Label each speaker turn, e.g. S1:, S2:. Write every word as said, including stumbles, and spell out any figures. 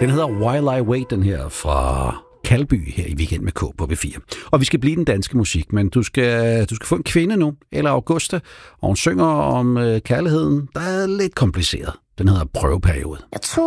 S1: Den hedder While I Wait, den her fra Kalby her i Weekend med K på B fire. Og vi skal blive den danske musik, men du skal, du skal få en kvinde nu, eller Augusta, og hun synger om øh, kærligheden, der er lidt kompliceret. Den hedder Prøveperiode.
S2: Jeg tog